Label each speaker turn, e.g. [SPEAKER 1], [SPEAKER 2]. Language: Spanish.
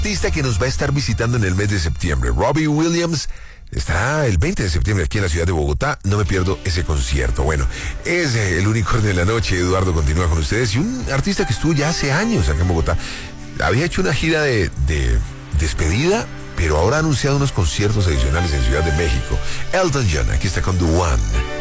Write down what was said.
[SPEAKER 1] artista que nos va a estar visitando en el mes de septiembre. Robbie Williams estará el 20 de septiembre aquí en la ciudad de Bogotá. No me pierdo ese concierto. Bueno, es el unicornio de la noche. Eduardo continúa con ustedes. Y un artista que estuvo ya hace años acá en Bogotá. Había hecho una gira de despedida, pero ahora ha anunciado unos conciertos adicionales en Ciudad de México. Elton John, aquí está con The One.